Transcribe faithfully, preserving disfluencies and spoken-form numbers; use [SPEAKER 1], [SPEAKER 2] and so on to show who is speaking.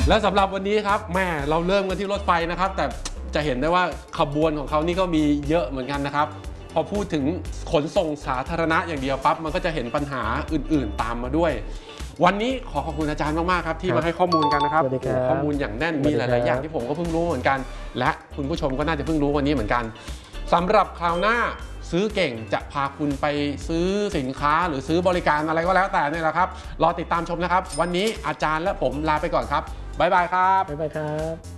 [SPEAKER 1] แล้วสำหรับวันนี้ครับแม่เราเริ่มกันที่รถไฟนะครับแต่จะเห็นได้ว่าขบวนของเขานี่ก็มีเยอะเหมือนกันนะครับพอพูดถึงขนส่งสาธารณะอย่างเดียวปั๊บมันก็จะเห็นปัญหาอื่นๆตามมาด้วยวันนี้ขอขอบคุณอาจารย์มากๆครับที่มาให้ข้อมูลกันนะครับข้อมูลอย่างแน่นมีหลายๆอย่างที่ผมก็เพิ่งรู้เหมือนกันและคุณผู้ชมก็น่าจะเพิ่งรู้วันนี้เหมือนกันสำหรับคราวหน้าซื้อเก่งจะพาคุณไปซื้อสินค้าหรือซื้อบริการอะไรก็แล้วแต่นี่แหละครับรอติดตามชมนะครับวันนี้อาจารย์และผมลาไปก่อนครับบ๊ายบายครับ
[SPEAKER 2] บ๊ายบายครับ